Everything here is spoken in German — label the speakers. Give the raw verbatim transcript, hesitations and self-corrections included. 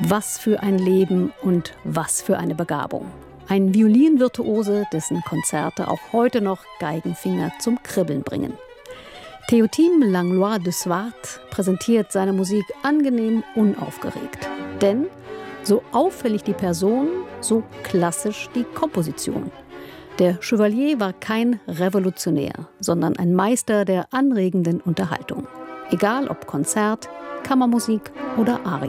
Speaker 1: Was für ein Leben und was für eine Begabung. Ein Violinvirtuose, dessen Konzerte auch heute noch Geigenfinger zum Kribbeln bringen. Théotime Langlois de Swart präsentiert seine Musik angenehm unaufgeregt. Denn so auffällig die Person, so klassisch die Komposition. Der Chevalier war kein Revolutionär, sondern ein Meister der anregenden Unterhaltung. Egal ob Konzert, Kammermusik oder Arie.